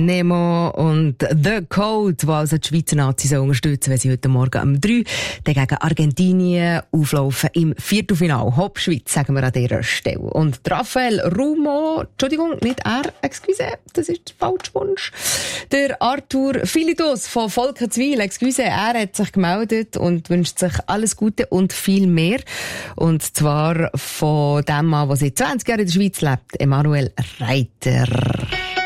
Nemo und The Code, die also die Schweizer Nazis unterstützen, wenn sie heute Morgen um 3 gegen Argentinien auflaufen im Viertelfinale. Hopp Schweiz, sagen wir an dieser Stelle. Und Raphael Rumo, Entschuldigung, nicht er, excuse, das ist der falsche Wunsch. Der Arthur Philidos von Volkenswil, excuse, er hat sich gemeldet und wünscht sich alles Gute und viel mehr. Und zwar von dem Mann, der seit 20 Jahren in der Schweiz lebt, Emanuel Reiter.